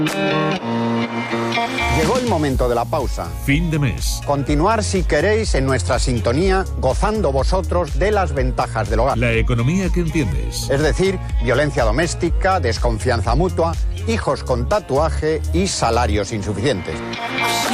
Llegó el momento de la pausa. Fin de mes. Continuar, si queréis, en nuestra sintonía, gozando vosotros de las ventajas del hogar. La economía que entiendes. Es decir, violencia doméstica, desconfianza mutua, hijos con tatuaje y salarios insuficientes.